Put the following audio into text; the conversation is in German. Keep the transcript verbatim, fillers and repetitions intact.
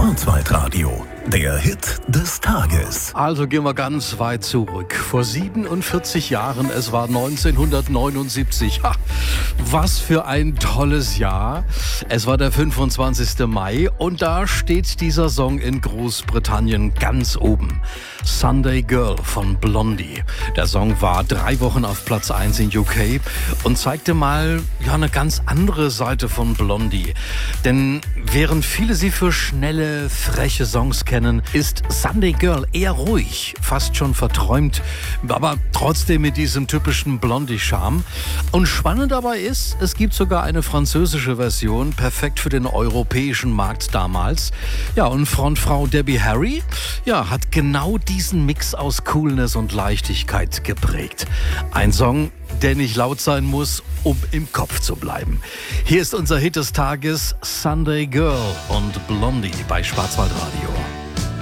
Schwarzwaldradio, der Hit des Tages. Also gehen wir ganz weit zurück. Vor siebenundvierzig Jahren, es war neunzehnhundertneunundsiebzig. Ha, was für ein tolles Jahr. Es war der fünfundzwanzigster Mai und da steht dieser Song in Großbritannien ganz oben. Sunday Girl von Blondie. Der Song war drei Wochen auf Platz eins in U K und zeigte mal ja, eine ganz andere Seite von Blondie. Denn während viele sie für schnelle, freche Songs kennen, ist Sunday Girl eher ruhig, fast schon verträumt, aber trotzdem mit diesem typischen Blondie-Charme. Und spannend dabei ist, es gibt sogar eine französische Version, perfekt für den europäischen Markt damals. Ja, und Frontfrau Debbie Harry, ja, hat genau diesen Mix aus Coolness und Leichtigkeit geprägt. Ein Song, der nicht laut sein muss, um im Kopf zu bleiben. Hier ist unser Hit des Tages, Sunday Girl und Blondie bei Schwarzwaldradio.